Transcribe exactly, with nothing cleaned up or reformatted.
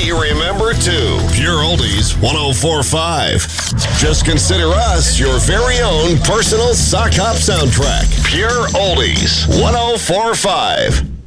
we remember too. Pure Oldies one oh four point five. Just consider us your very own personal sock hop soundtrack. Pure Oldies one oh four point five.